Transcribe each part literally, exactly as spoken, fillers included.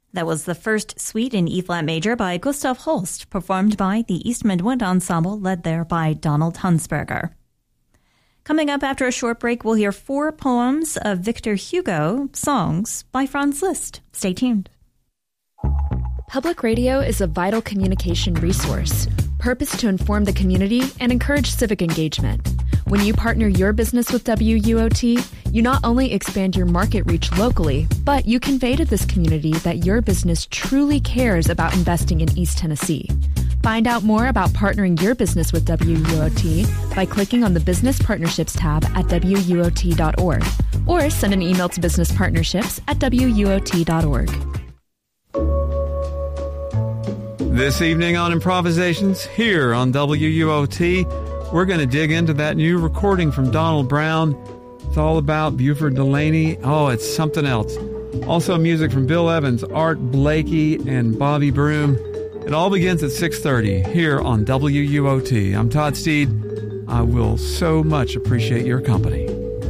That was the first suite in E-flat major by Gustav Holst, performed by the Eastman Wind Ensemble, led there by Donald Hunsberger. Coming up after a short break, we'll hear four poems of Victor Hugo, songs by Franz Liszt. Stay tuned. Public radio is a vital communication resource, purpose to inform the community and encourage civic engagement. When you partner your business with W U O T, you not only expand your market reach locally, but you convey to this community that your business truly cares about investing in East Tennessee. Find out more about partnering your business with W U O T by clicking on the Business Partnerships tab at W U O T dot org or send an email to business partnerships at W U O T dot org. This evening on Improvisations here on W U O T, we're going to dig into that new recording from Donald Brown. It's all about Buford Delaney. Oh, it's something else. Also music from Bill Evans, Art Blakey, and Bobby Broom. It all begins at six thirty here on W U O T. I'm Todd Steed. I will so much appreciate your company.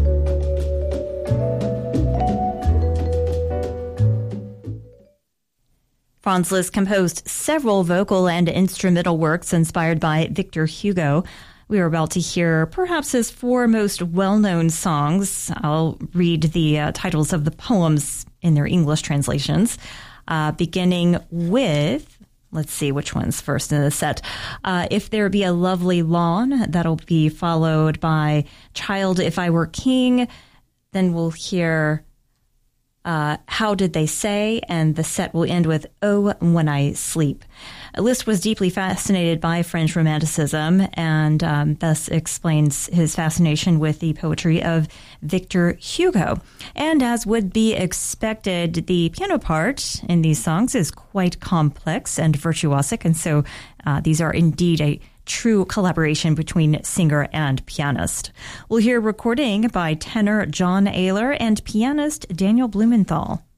Franz Liszt composed several vocal and instrumental works inspired by Victor Hugo. We are about to hear perhaps his four most well-known songs. I'll read the uh, titles of the poems in their English translations, uh, beginning with, let's see which one's first in the set. Uh, If There Be a Lovely Lawn, that'll be followed by Child, If I Were King. Then we'll hear Uh, How Did They Say? And the set will end with Oh, When I Sleep. Liszt was deeply fascinated by French Romanticism and um, thus explains his fascination with the poetry of Victor Hugo. And as would be expected, the piano part in these songs is quite complex and virtuosic, and so uh, these are indeed a true collaboration between singer and pianist. We'll hear a recording by tenor John Ayler and pianist Daniel Blumenthal.